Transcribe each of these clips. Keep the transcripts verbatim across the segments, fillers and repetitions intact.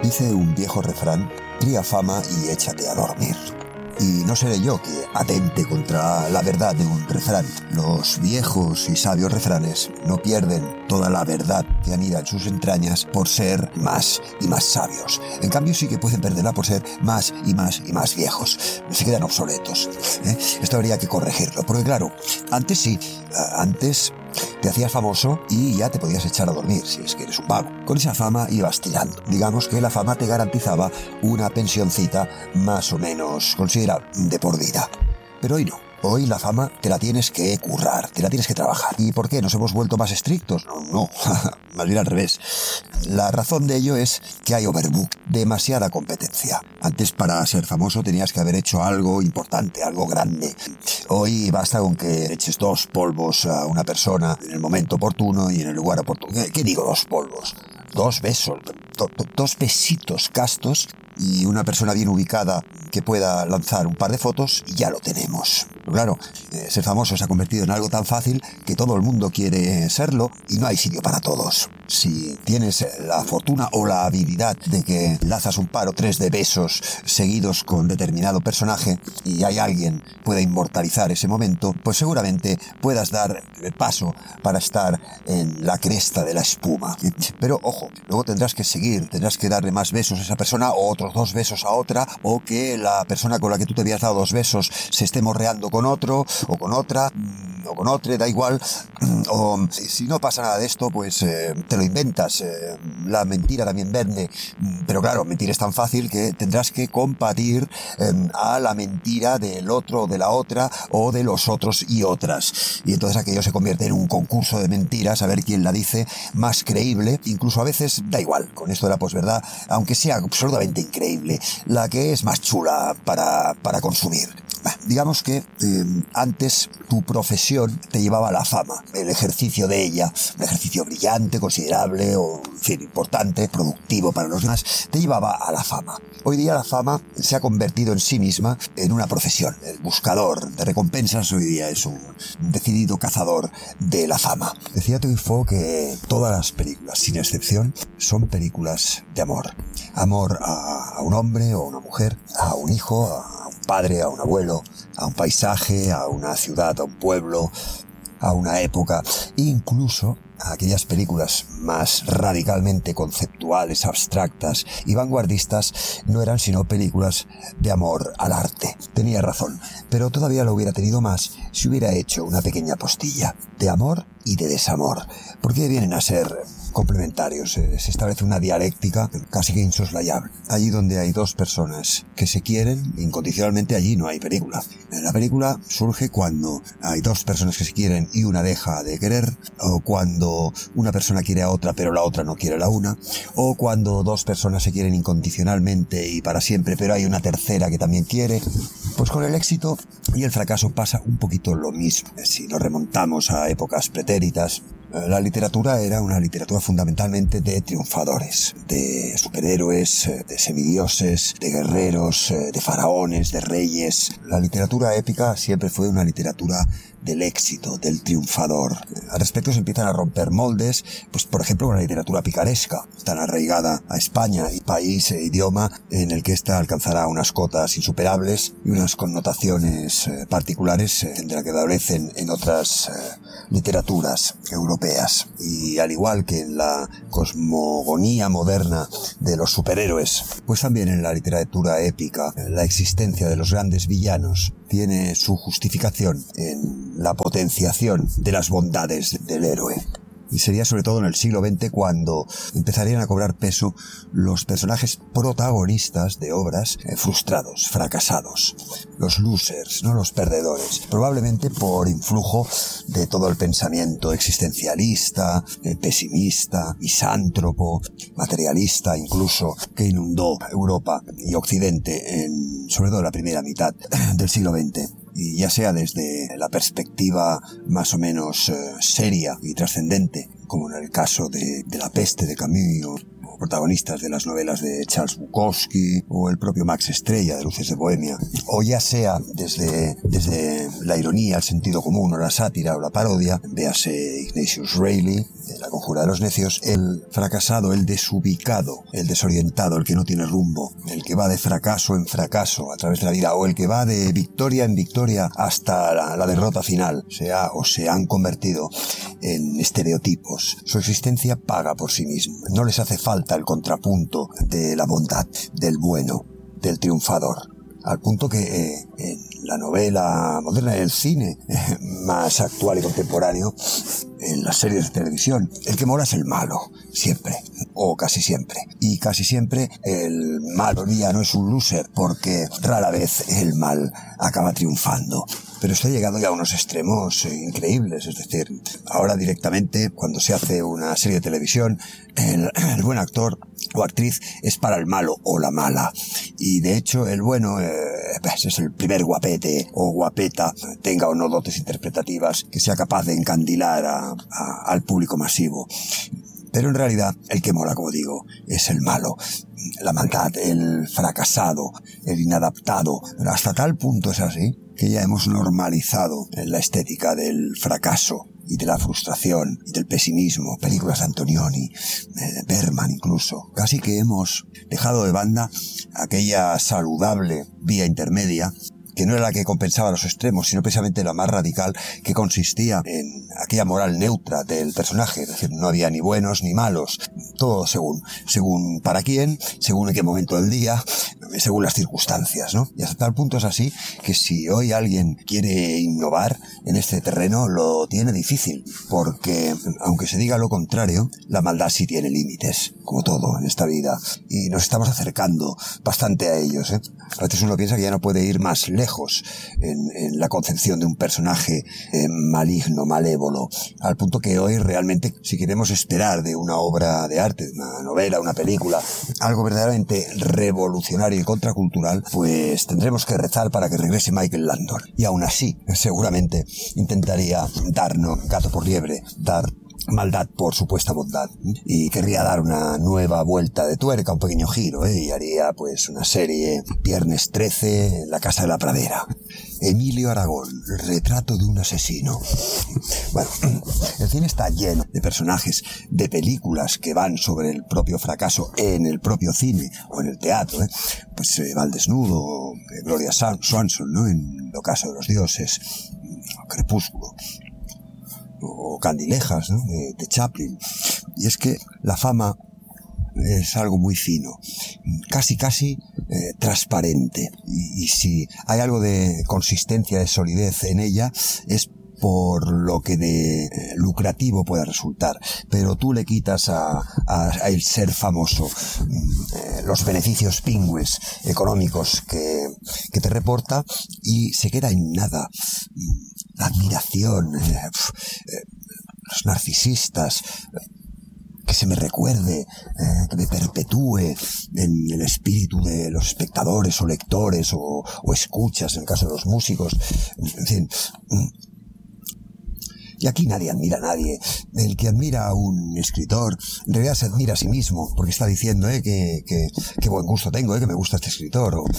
Dice un viejo refrán: cría fama y échate a dormir. Y no seré yo que atente contra la verdad de un refrán. Los viejos y sabios refranes no pierden toda la verdad que anida en sus entrañas por ser más y más sabios. En cambio sí que pueden perderla por ser más y más y más viejos. Se quedan obsoletos, ¿eh? Esto habría que corregirlo, porque claro, antes sí, antes te hacías famoso y ya te podías echar a dormir, si es que eres un vago. Con esa fama ibas tirando. Digamos que la fama te garantizaba una pensioncita más o menos considerable de por vida. Pero hoy no. Hoy la fama te la tienes que currar, te la tienes que trabajar. ¿Y por qué? ¿Nos hemos vuelto más estrictos? No, no, más bien al revés. La razón de ello es que hay overbook, demasiada competencia. Antes, para ser famoso tenías que haber hecho algo importante, algo grande. Hoy basta con que eches dos polvos a una persona en el momento oportuno y en el lugar oportuno. ¿Qué, qué digo dos polvos? Dos besos, do, do, dos besitos castos y una persona bien ubicada que pueda lanzar un par de fotos y ya lo tenemos. Pero claro, eh, ser famoso se ha convertido en algo tan fácil que todo el mundo quiere serlo y no hay sitio para todos. Si tienes la fortuna o la habilidad de que lanzas un par o tres de besos seguidos con determinado personaje y hay alguien que pueda inmortalizar ese momento, pues seguramente puedas dar el paso para estar en la cresta de la espuma. Pero ojo, luego tendrás que seguir, tendrás que darle más besos a esa persona o otros dos besos a otra, o que la persona con la que tú te habías dado dos besos se esté morreando con otro o con otra o con otro, da igual. O si, si no pasa nada de esto, pues eh, te lo inventas. Eh, la mentira también vende, pero claro, mentir es tan fácil que tendrás que compatir eh, a la mentira del otro o de la otra o de los otros y otras. Y entonces aquello se convierte en un concurso de mentiras, a ver quién la dice más creíble. Incluso a veces da igual, con esto de la posverdad, aunque sea absolutamente increíble, la que es más chula para, para consumir. Digamos que eh, antes tu profesión te llevaba a la fama, el ejercicio de ella, un ejercicio brillante, considerable o, en fin, importante, productivo para los demás, te llevaba a la fama. Hoy día la fama se ha convertido en sí misma en una profesión. El buscador de recompensas hoy día es un decidido cazador de la fama. Decía Truffaut que todas las películas, sin excepción, son películas de amor. Amor a, a un hombre o a una mujer, a un hijo, a un padre, a un abuelo, a un paisaje, a una ciudad, a un pueblo, a una época, incluso a aquellas películas más radicalmente conceptuales, abstractas y vanguardistas no eran sino películas de amor al arte. Tenía razón, pero todavía lo hubiera tenido más si hubiera hecho una pequeña postilla de amor y de desamor, porque vienen a ser complementarios. Se establece una dialéctica casi que insoslayable. Allí donde hay dos personas que se quieren incondicionalmente, allí no hay película. La película surge cuando hay dos personas que se quieren y una deja de querer, o cuando una persona quiere a otra pero la otra no quiere a la una, o cuando dos personas se quieren incondicionalmente y para siempre pero hay una tercera que también quiere. Pues con el éxito y el fracaso pasa un poquito lo mismo. Si nos remontamos a épocas pretéritas, la literatura era una literatura fundamentalmente de triunfadores, de superhéroes, de semidioses, de guerreros, de faraones, de reyes. La literatura épica siempre fue una literatura del éxito, del triunfador. Al respecto se empiezan a romper moldes, pues por ejemplo con la literatura picaresca, tan arraigada a España, y país e idioma en el que ésta alcanzará unas cotas insuperables y unas connotaciones eh, particulares eh, de la que adolecen en otras eh, literaturas europeas. Y al igual que en la cosmogonía moderna de los superhéroes, pues también en la literatura épica la existencia de los grandes villanos tiene su justificación en la potenciación de las bondades del héroe. Y sería sobre todo en el siglo veinte cuando empezarían a cobrar peso los personajes protagonistas de obras eh, frustrados, fracasados, los losers, no los perdedores, probablemente por influjo de todo el pensamiento existencialista, eh, pesimista, misántropo, materialista incluso, que inundó Europa y Occidente en sobre todo la primera mitad del siglo veinte. Y ya sea desde la perspectiva más o menos eh, seria y trascendente, como en el caso de, de La peste de Camus, o, o protagonistas de las novelas de Charles Bukowski, o el propio Max Estrella de Luces de Bohemia, o ya sea desde, desde la ironía, el sentido común, o la sátira, o la parodia, véase Ignatius Reilly, de La conjura de los necios, el fracasado, el desubicado, el desorientado, el que no tiene rumbo, el que va de fracaso en fracaso a través de la vida, o el que va de victoria en victoria hasta la, la derrota final, se ha o se han convertido en estereotipos. Su existencia paga por sí mismo. No les hace falta el contrapunto de la bondad, del bueno, del triunfador. Al punto que eh, en la novela moderna, en el cine eh, más actual y contemporáneo, en las series de televisión, el que mola es el malo, siempre, o casi siempre. Y casi siempre el malo no es un loser, porque rara vez el mal acaba triunfando. Pero esto ha llegado ya a unos extremos increíbles, es decir, ahora directamente cuando se hace una serie de televisión, el, el buen actor o actriz es para el malo o la mala. Y de hecho el bueno eh, pues es el primer guapete o guapeta, tenga o no dotes interpretativas, que sea capaz de encandilar a, a, al público masivo. Pero en realidad el que mola, como digo, es el malo, la maldad, el fracasado, el inadaptado. Pero hasta tal punto es así que ya hemos normalizado la estética del fracaso y de la frustración y del pesimismo. Películas de Antonioni, eh, Bergman incluso. Casi que hemos dejado de banda aquella saludable vía intermedia, que no era la que compensaba los extremos, sino precisamente la más radical, que consistía en aquella moral neutra del personaje. Es decir, no había ni buenos ni malos, todo según, según para quién, según en qué momento del día, según las circunstancias, ¿no? Y hasta tal punto es así que si hoy alguien quiere innovar en este terreno, lo tiene difícil, porque aunque se diga lo contrario, la maldad sí tiene límites, como todo en esta vida, y nos estamos acercando bastante a ellos, ¿eh? A veces uno piensa que ya no puede ir más lejos en, en la concepción de un personaje eh, maligno, malévolo, al punto que hoy realmente, si queremos esperar de una obra de arte, una novela, una película, algo verdaderamente revolucionario y contracultural, pues tendremos que rezar para que regrese Michael Landon. Y aún así, seguramente intentaría dar, no, gato por liebre, dar maldad por supuesta bondad, y querría dar una nueva vuelta de tuerca, un pequeño giro, ¿eh? Y haría pues una serie Viernes trece en la Casa de la Pradera. Emilio Aragón, retrato de un asesino. Bueno, el cine está lleno de personajes, de películas que van sobre el propio fracaso en el propio cine o en el teatro, ¿eh? Pues eh, Va al desnudo, eh, Gloria Swanson, ¿no? En El ocaso de los dioses, Crepúsculo, o Candilejas, ¿no? de, de Chaplin. Y es que la fama es algo muy fino, casi casi eh, transparente, y, y si hay algo de consistencia, de solidez en ella, es por lo que de eh, lucrativo pueda resultar. Pero tú le quitas a, a, a el ser famoso eh, los beneficios pingües económicos que, que te reporta, y se queda en nada la admiración, eh, eh, los narcisistas, eh, que se me recuerde, eh, que me perpetúe en el espíritu de los espectadores o lectores o, o escuchas, en el caso de los músicos, en fin. Y aquí nadie admira a nadie. El que admira a un escritor, en realidad se admira a sí mismo, porque está diciendo eh, que, que, que buen gusto tengo, eh, que me gusta este escritor. O...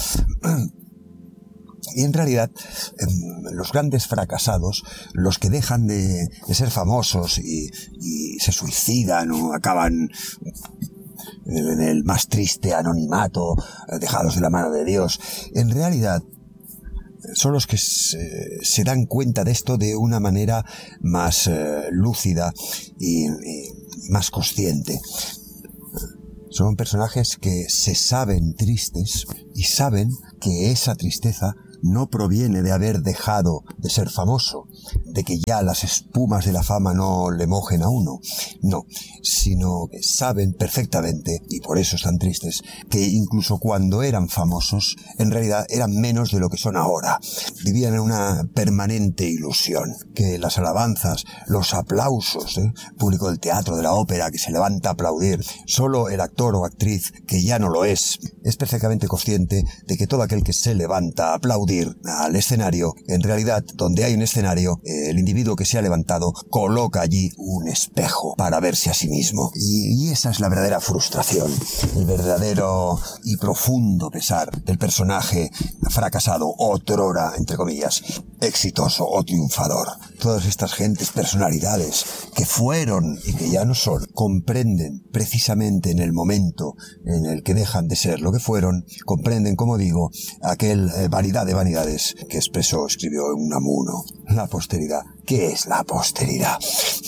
Y en realidad, eh, los grandes fracasados, los que dejan de, de ser famosos y, y se suicidan o acaban en el más triste anonimato, dejados de la mano de Dios, en realidad son los que se, se dan cuenta de esto de una manera más eh, lúcida y, y más consciente. Son personajes que se saben tristes y saben que esa tristeza no proviene de haber dejado de ser famoso, de que ya las espumas de la fama no le mojen a uno, no, sino que saben perfectamente, y por eso están tristes, que incluso cuando eran famosos, en realidad eran menos de lo que son ahora. Vivían en una permanente ilusión, que las alabanzas, los aplausos, ¿eh? Público del teatro, de la ópera, que se levanta a aplaudir, solo el actor o actriz, que ya no lo es, es perfectamente consciente de que todo aquel que se levanta a aplaudir al escenario, en realidad, donde hay un escenario, eh, el individuo que se ha levantado coloca allí un espejo para verse a sí mismo. Y, y esa es la verdadera frustración, el verdadero y profundo pesar del personaje fracasado, otrora, entre comillas, exitoso o triunfador. Todas estas gentes, personalidades que fueron y que ya no son, comprenden precisamente en el momento en el que dejan de ser lo que fueron, comprenden, como digo, aquel eh, vanidad de vanidades que expresó, escribió Unamuno. La posteridad. ¿Qué es la posteridad?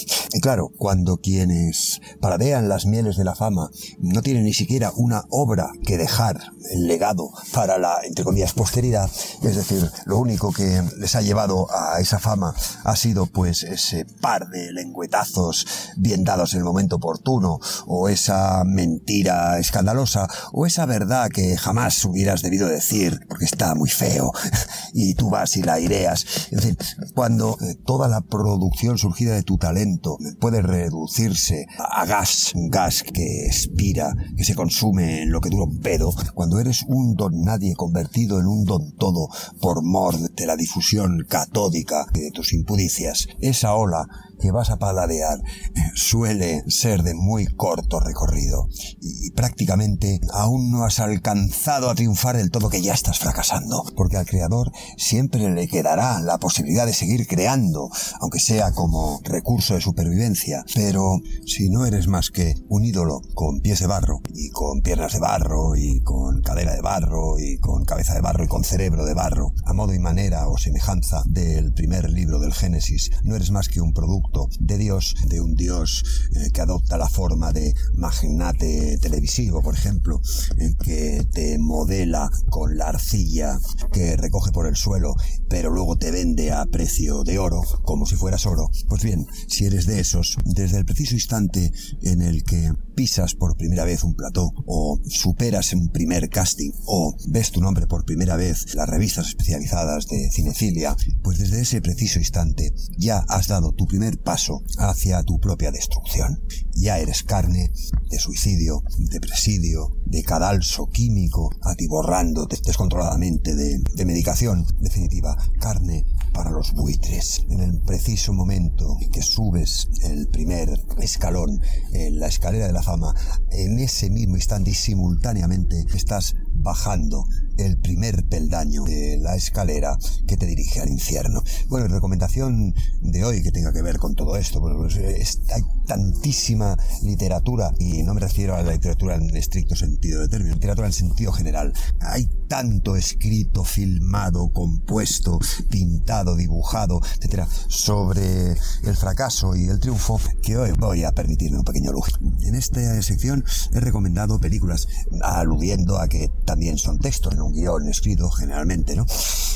Y claro, cuando quienes paradean las mieles de la fama no tienen ni siquiera una obra que dejar, el legado para la, entre comillas, posteridad, es decir, lo único que les ha llevado a esa fama ha sido pues ese par de lengüetazos bien dados en el momento oportuno, o esa mentira escandalosa, o esa verdad que jamás hubieras debido decir porque está muy feo y tú vas y la aireas. En fin, cuando eh, toda la producción surgida de tu talento puede reducirse a gas, un gas que expira, que se consume en lo que dura un pedo, cuando eres un don nadie convertido en un don todo por mor de la difusión catódica de tus impudicias, esa ola que vas a paladear suele ser de muy corto recorrido y prácticamente aún no has alcanzado a triunfar del todo, que ya estás fracasando, porque al creador siempre le quedará la posibilidad de seguir creando, aunque sea como recurso de supervivencia. Pero si no eres más que un ídolo con pies de barro y con piernas de barro y con cadera de barro y con cabeza de barro y con cerebro de barro, a modo y manera o semejanza del primer libro del Génesis, no eres más que un producto de Dios, de un Dios eh, que adopta la forma de magnate televisivo, por ejemplo, en que te modela con la arcilla que recoge por el suelo, pero luego te vende a precio de oro, como si fueras oro. Pues bien, si eres de esos, desde el preciso instante en el que pisas por primera vez un plató, o superas un primer casting, o ves tu nombre por primera vez en las revistas especializadas de cinefilia, pues desde ese preciso instante ya has dado tu primer paso hacia tu propia destrucción. Ya eres carne de suicidio, de presidio, de cadalso químico, atiborrándote descontroladamente de, de medicación definitiva, carne para los buitres. En el preciso momento que subes el primer escalón en la escalera de la fama, en ese mismo instante y simultáneamente estás bajando el primer peldaño de la escalera que te dirige al infierno. Bueno, y recomendación de hoy que tenga que ver con todo esto, bueno, pues es, hay tantísima literatura, y no me refiero a la literatura en estricto sentido de término, literatura en sentido general. Hay tanto escrito, filmado, compuesto, pintado, dibujado, etcétera, sobre el fracaso y el triunfo, que hoy voy a permitirme un pequeño lujo. En esta sección he recomendado películas, aludiendo a que también son textos, en un guión escrito generalmente, ¿no?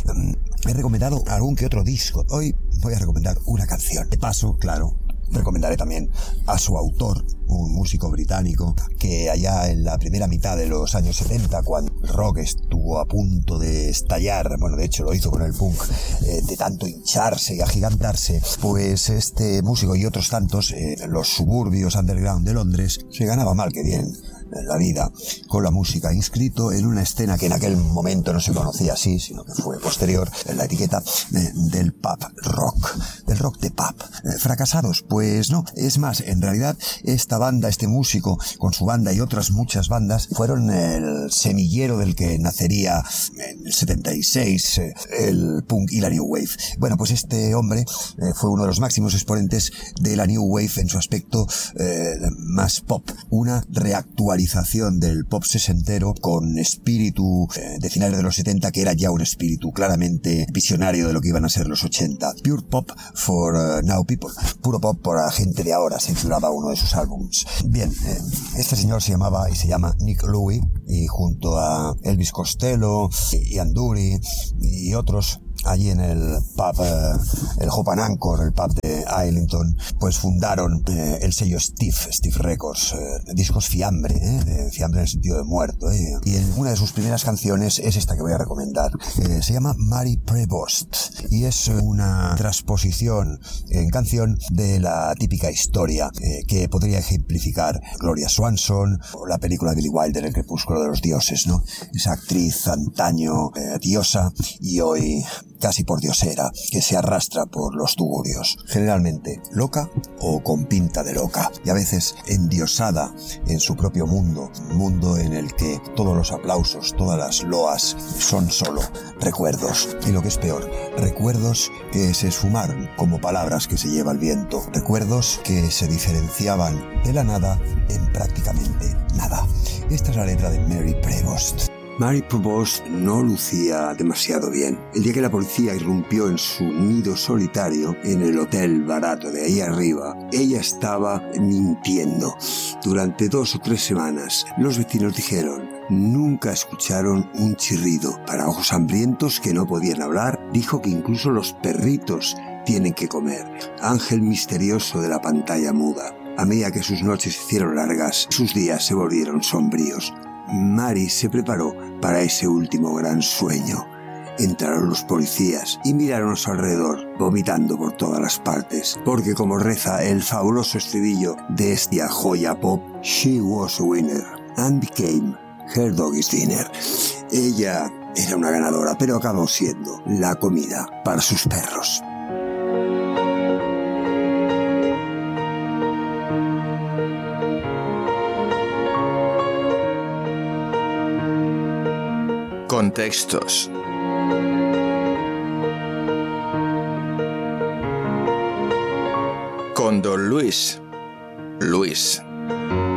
He recomendado algún que otro disco. Hoy voy a recomendar una canción. De paso, claro, recomendaré también a su autor, un músico británico que allá en la primera mitad de los años setenta, cuando el rock estuvo a punto de estallar, bueno, de hecho lo hizo con el punk, eh, de tanto hincharse y agigantarse, pues este músico y otros tantos, eh, en los suburbios underground de Londres, se ganaba mal que bien la vida con la música, inscrito en una escena que en aquel momento no se conocía así, sino que fue posterior, en la etiqueta eh, del pub rock, del rock de pub. Eh, fracasados, pues no, es más, en realidad esta banda, este músico con su banda y otras muchas bandas, fueron el semillero del que nacería en el setenta y seis eh, el punk y la new wave. Bueno, pues este hombre eh, fue uno de los máximos exponentes de la new wave en su aspecto eh, más pop, una reactualización del pop sesentero con espíritu eh, de finales de los setenta, que era ya un espíritu claramente visionario de lo que iban a ser los ochenta. Pure Pop for uh, Now People, puro pop para gente de ahora, se titulaba uno de sus álbums. Bien, eh, este señor se llamaba y se llama Nick Lowe, y junto a Elvis Costello, Ian Dury y otros, allí en el pub, eh, el Hope and Anchor, el pub de Islington, pues fundaron eh, el sello Steve, Steve Records, eh, discos fiambre, eh, de fiambre en el sentido de muerto, eh. Y en una de sus primeras canciones es esta que voy a recomendar, eh, se llama Mary Prevost, y es una transposición en canción de la típica historia eh, que podría ejemplificar Gloria Swanson o la película de Billy Wilder, El crepúsculo de los dioses, ¿no? Esa actriz antaño eh, diosa y hoy casi por diosera, que se arrastra por los tugurios, generalmente loca o con pinta de loca, y a veces endiosada en su propio mundo, un mundo en el que todos los aplausos, todas las loas son solo recuerdos, y lo que es peor, recuerdos que se esfumaron como palabras que se lleva el viento, recuerdos que se diferenciaban de la nada en prácticamente nada. Esta es la letra de Mary Prevost. Mary Prevost no lucía demasiado bien. El día que la policía irrumpió en su nido solitario, en el hotel barato de ahí arriba, ella estaba mintiendo. Durante dos o tres semanas, los vecinos dijeron, nunca escucharon un chirrido. Para ojos hambrientos que no podían hablar, dijo que incluso los perritos tienen que comer. Ángel misterioso de la pantalla muda. A medida que sus noches se hicieron largas, sus días se volvieron sombríos. Mary se preparó para ese último gran sueño. Entraron los policías y miraron a su alrededor, vomitando por todas las partes, porque como reza el fabuloso estribillo de esta joya pop, she was a winner and became her dog's dinner. Ella era una ganadora, pero acabó siendo la comida para sus perros. Contextos. Con Don Luis. Luis.